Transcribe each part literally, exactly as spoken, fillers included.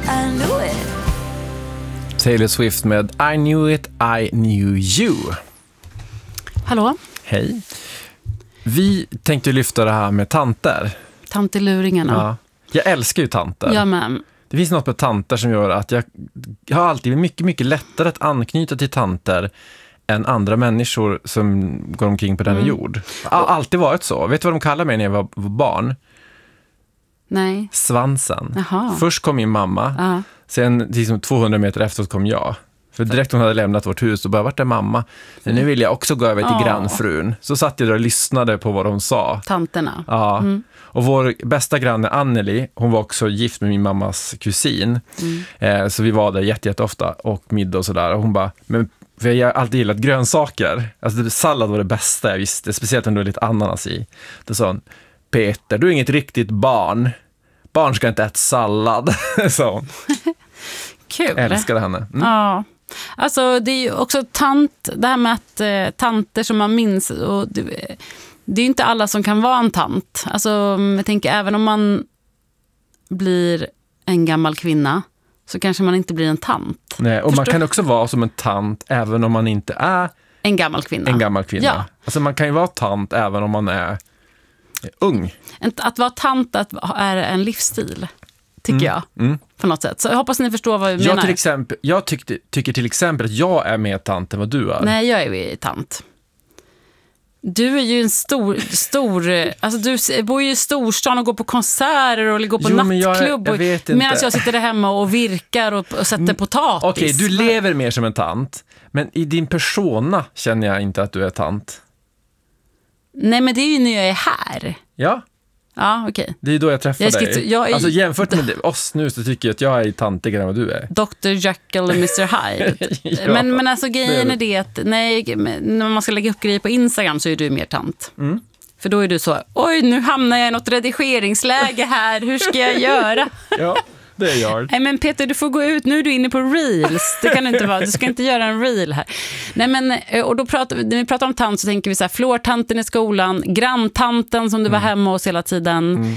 I knew it. Taylor Swift med I knew it, I knew you. Hallå? Hej. Vi tänkte lyfta det här med tanter. Tanteluringarna. Ja. Jag älskar ju tanter. Ja, men. Det finns något med tanter som gör att jag, jag har alltid mycket, mycket lättare att anknyta till tanter än andra människor som går omkring på denna mm. jord. Det har alltid varit så. Vet du vad de kallar mig när jag var barn? Nej. Svansen. Aha. Först kom min mamma. Aha. Sen liksom tvåhundra meter efteråt kom jag. För direkt hon hade lämnat vårt hus och bara, vart är mamma? Men nu vill jag också gå över till oh. grannfrun. Så satt jag där och lyssnade på vad de sa. Tanterna. Ja. Mm. Och vår bästa granne Anneli, hon var också gift med min mammas kusin. Mm. Eh, så vi var där jätte, jätte ofta och middag och sådär. Och hon bara, men för jag har alltid gillat grönsaker. Alltså sallad var det bästa jag visste. Speciellt om det var lite ananas i. Då sa hon, Peter, du är inget riktigt barn. Barn ska inte äta sallad. Så. Kul. Jag älskade henne. Mm. Ja. Alltså det är ju också tant, det här med att eh, tanter som man minns, och det, det är ju inte alla som kan vara en tant. Alltså jag tänker, även om man blir en gammal kvinna så kanske man inte blir en tant. Nej, och Förstår? man kan också vara som en tant även om man inte är en gammal kvinna. En gammal kvinna. Ja. Alltså man kan ju vara tant även om man är ung. Att vara tant är en livsstil, tycker mm. jag. Mm. På något sätt. Så jag hoppas ni förstår vad jag, jag menar. Till exempel, jag tyckte, tycker till exempel att jag är mer tant än vad du är. Nej, jag är ju tant. Du är ju en stor, stor alltså du bor ju i storstan och går på konserter och går på jo, nattklubb. Jag, jag vet inte. Medan jag sitter där hemma och virkar och, och sätter potatis. Okej, okay, du lever mer som en tant. Men i din persona känner jag inte att du är tant. Nej, men det är ju när jag är här. Ja. Ja, okej. Okay. Det är då jag träffar jag dig. T- jag är... Alltså jämfört med oss nu så tycker jag att jag är tantigare än vad du är. doktor Jekyll och mister Hyde. ja, men, men alltså grejen det är, är det att nej, när man ska lägga upp grejer på Instagram så är du mer tant. Mm. För då är du så, oj nu hamnar jag i något redigeringsläge här, hur ska jag göra? ja. Det är jag. Nej men Peter, du får gå ut. Nu är du inne på reels. Det kan inte vara. Du ska inte göra en reel här. Nej men, och då pratar vi, när vi pratar om tant så tänker vi så här, flårtanten i skolan, granntanten som du var hemma hos hela tiden. Mm.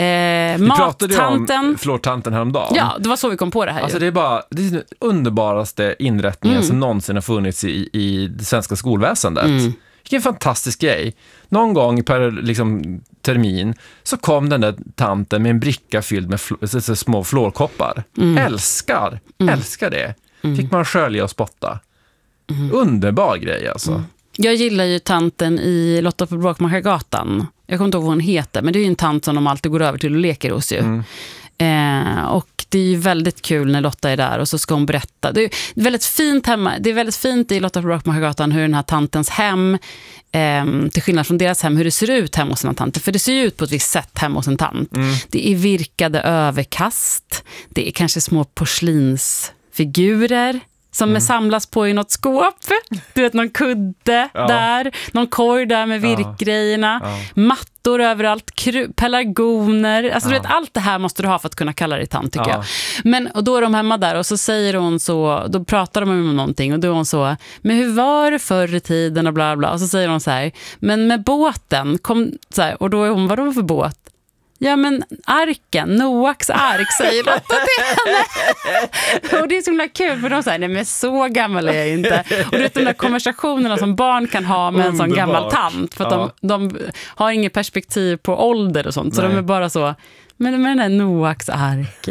Eh, vi pratade ju om flårtanten häromdagen. Ja, det var så vi kom på det här. Alltså ju. det är bara det är den underbaraste inrättningen Mm. som någonsin har funnits i, i det svenska skolväsendet. Mm. Vilken fantastisk grej. Någon gång per liksom, termin så kom den där tanten med en bricka fylld med fl- så, små flårkoppar. Mm. Älskar, mm. älskar det. Mm. Fick man skölja och spotta. Mm. Underbar grej alltså. Mm. Jag gillar ju tanten i Lotta på Bråkmakargatan. Jag kommer inte ihåg vad hon heter, men det är ju en tant som de alltid går över till och leker hos ju. Mm. Eh, och det är ju väldigt kul när Lotta är där och så ska hon berätta. Det är väldigt fint hemma. Det är väldigt fint i Lotta på Bråkmakargatan hur den här tantens hem, eh, till skillnad från deras hem, hur det ser ut hemma hos sina tanter. För det ser ju ut på ett visst sätt hemma hos en tant. Mm. Det är virkade överkast. Det är kanske små porslinsfigurer som mm. samlas på i något skåp. Du vet, någon kudde ja. där. Någon korg där med virkgrejerna. Ja. Ja. Mattor överallt. Kru- pelargoner. Alltså ja. du vet, allt det här måste du ha för att kunna kalla dig tant, tycker ja. jag. Men, och då är de hemma där och så säger hon så, då pratar de om någonting och då är hon så, men hur var det förr i tiden och bla bla. Och så säger hon så här, men med båten kom, så här, och då är hon, vadå för båt? Ja, men arken, Noaks ark, säger Lotta till henne. Och det är så himla kul, för de säger, nej men så gammal är jag inte. Och det är de där konversationerna som barn kan ha med en sån gammal tant. För att ja. de, de har inget perspektiv på ålder och sånt. Så nej. de är bara så, men med den här Noaks ark.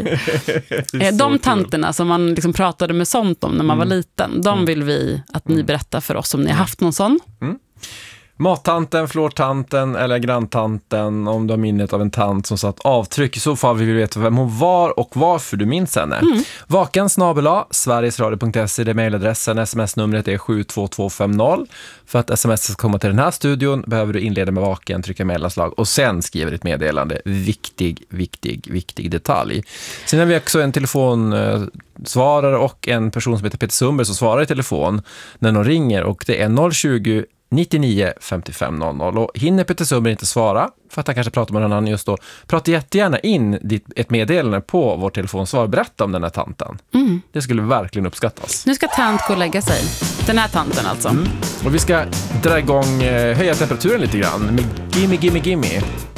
De tanterna som man liksom pratade med sånt om när man mm. var liten, de vill vi att ni berättar för oss om ni har haft någon sån. Mm. Mattanten, flårtanten eller granntanten, om du har minnet av en tant som satt avtryck. I så fall vill vi veta vem hon var och varför du minns henne. Mm. Vaken snabel-a, sverigesradio punkt se, det är mejladressen. Sms-numret är sju två två fem noll. För att sms ska komma till den här studion behöver du inleda med vaken, trycka mellanslag och sen skriver ditt meddelande. Viktig, viktig, viktig detalj. Sen har vi också en telefonsvarare och en person som heter Peter Sundberg som svarar i telefon när någon ringer, och det är noll tjugo nittionio femtiofem noll noll. Och hinner Peter Sundberg inte svara för att han kanske pratar med någon annan just då, prata jättegärna in ditt, ett meddelande på vår telefonsvar. Berätta om den här tanten. Mm. Det skulle verkligen uppskattas. Nu ska tant gå och lägga sig. Den här tanten alltså. Mm. Och vi ska dra igång, höja temperaturen lite grann med Gimme, Gimme, Gimme.